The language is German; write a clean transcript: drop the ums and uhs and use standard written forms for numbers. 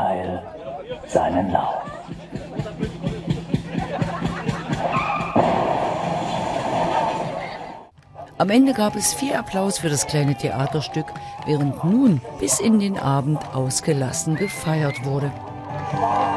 Unheil seinen Lauf. Am Ende gab es viel Applaus für das kleine Theaterstück, während nun bis in den Abend ausgelassen gefeiert wurde.